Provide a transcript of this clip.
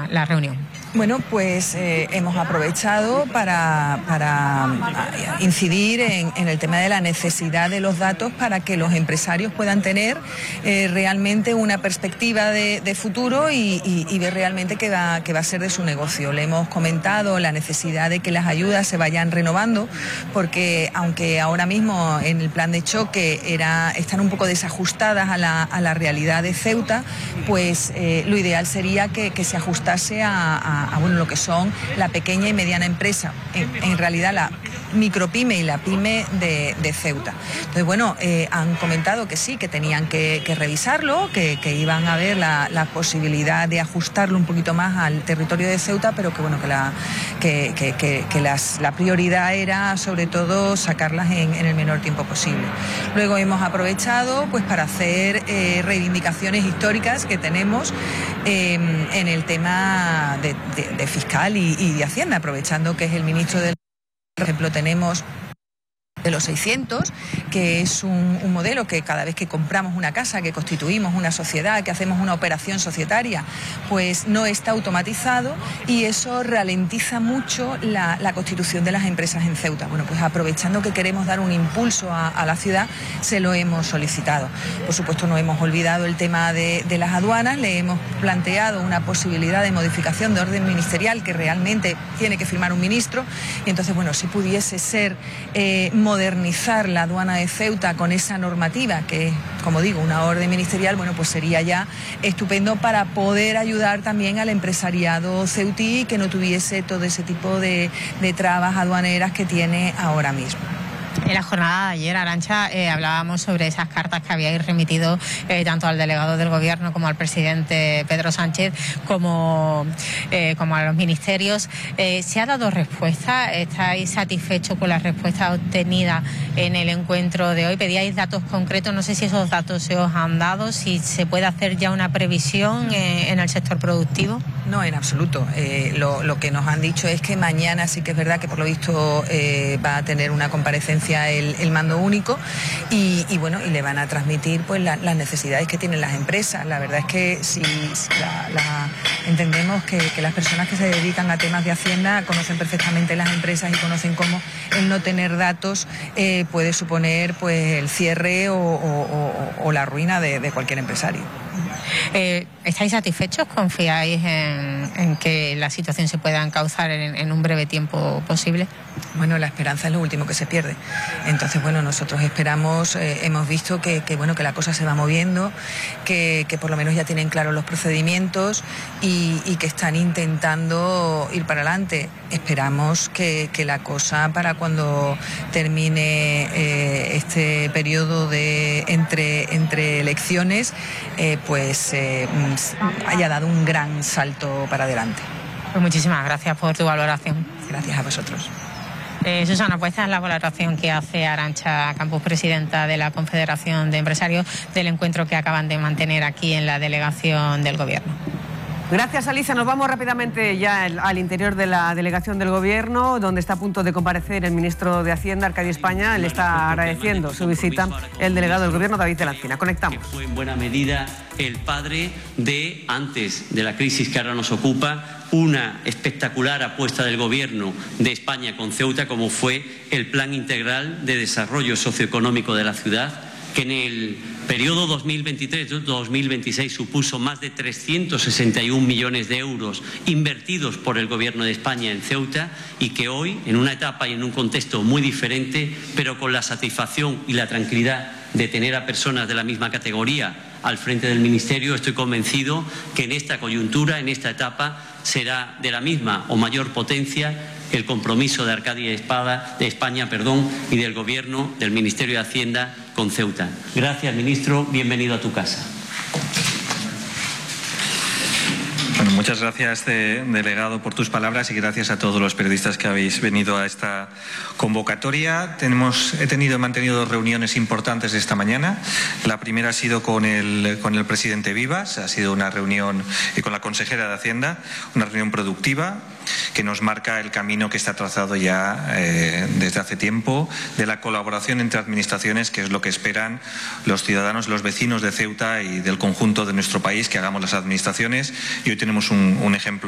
la reunión? Bueno, pues hemos aprovechado para incidir en el tema de la necesidad de los datos para que los empresarios puedan tener realmente una perspectiva de futuro y ver realmente qué va a ser de su negocio. Le hemos comentado la necesidad de que las ayudas se vayan renovando, porque aunque ahora mismo en el plan de choque están un poco desajustadas a la realidad de Ceuta, pues lo ideal sería que se ajustase a lo que son la pequeña y mediana empresa, en realidad la micropyme y la pyme de Ceuta. Entonces, bueno, han comentado que sí, que tenían que revisarlo, que iban a ver la posibilidad de ajustarlo un poquito más al territorio de Ceuta, pero que bueno, que la prioridad era sobre todo sacarlas en el menor tiempo posible. Luego hemos aprovechado pues para hacer reivindicaciones históricas que tenemos en el tema de fiscal y de Hacienda, aprovechando que es el ministro del... Por ejemplo, tenemos de los 600, que es un modelo que cada vez que compramos una casa, que constituimos una sociedad, que hacemos una operación societaria, pues no está automatizado y eso ralentiza mucho la constitución de las empresas en Ceuta. Bueno, pues aprovechando que queremos dar un impulso a la ciudad, se lo hemos solicitado. Por supuesto, no hemos olvidado el tema de las aduanas, le hemos planteado una posibilidad de modificación de orden ministerial que realmente tiene que firmar un ministro y entonces, bueno, si pudiese ser modernizar la aduana de Ceuta con esa normativa, que es, como digo, una orden ministerial, bueno, pues sería ya estupendo para poder ayudar también al empresariado ceutí que no tuviese todo ese tipo de trabas aduaneras que tiene ahora mismo. En la jornada de ayer, Arantxa, hablábamos sobre esas cartas que habíais remitido tanto al delegado del Gobierno como al presidente Pedro Sánchez como a los ministerios. ¿Se ha dado respuesta? ¿Estáis satisfechos con la respuesta obtenida en el encuentro de hoy? Pedíais datos concretos, no sé si esos datos se os han dado, si se puede hacer ya una previsión en el sector productivo. No, en absoluto. Lo que nos han dicho es que mañana sí que es verdad que por lo visto va a tener una comparecencia el mando único y bueno, y le van a transmitir pues las necesidades que tienen las empresas. La verdad es que si entendemos que las personas que se dedican a temas de Hacienda conocen perfectamente las empresas y conocen cómo el no tener datos puede suponer pues el cierre o la ruina de cualquier empresario. ¿Estáis satisfechos? ¿Confiáis en que la situación se pueda encauzar en un breve tiempo posible? Bueno, la esperanza es lo último que se pierde. Entonces, bueno, nosotros esperamos, hemos visto que la cosa se va moviendo, que por lo menos ya tienen claros los procedimientos y que están intentando ir para adelante. Esperamos que la cosa para cuando termine este periodo de entre elecciones, pues haya dado un gran salto para adelante. Pues muchísimas gracias por tu valoración. Gracias a vosotros. Susana, pues esta es la valoración que hace Arantxa Campos, presidenta de la Confederación de Empresarios, del encuentro que acaban de mantener aquí en la delegación del Gobierno. Gracias, Alicia. Nos vamos rápidamente ya al interior de la delegación del Gobierno, donde está a punto de comparecer el ministro de Hacienda, Arcadio España. Le está agradeciendo su visita el delegado del Gobierno, David de la Encina. Conectamos. Que fue en buena medida el padre de, antes de la crisis que ahora nos ocupa, una espectacular apuesta del Gobierno de España con Ceuta, como fue el Plan Integral de Desarrollo Socioeconómico de la ciudad, que en el periodo 2023-2026 supuso más de 361 millones de euros invertidos por el Gobierno de España en Ceuta y que hoy, en una etapa y en un contexto muy diferente, pero con la satisfacción y la tranquilidad de tener a personas de la misma categoría al frente del Ministerio, estoy convencido que en esta coyuntura, en esta etapa, será de la misma o mayor potencia el compromiso de Arcadio España y del Gobierno, del Ministerio de Hacienda con Ceuta. Gracias, ministro. Bienvenido a tu casa. Bueno, muchas gracias, delegado, por tus palabras y gracias a todos los periodistas que habéis venido a esta convocatoria. He mantenido dos reuniones importantes esta mañana. La primera ha sido con el presidente Vivas, ha sido una reunión con la consejera de Hacienda, una reunión productiva que nos marca el camino que está trazado ya desde hace tiempo de la colaboración entre administraciones, que es lo que esperan los ciudadanos, los vecinos de Ceuta y del conjunto de nuestro país, que hagamos las administraciones. Y hoy tenemos un ejemplo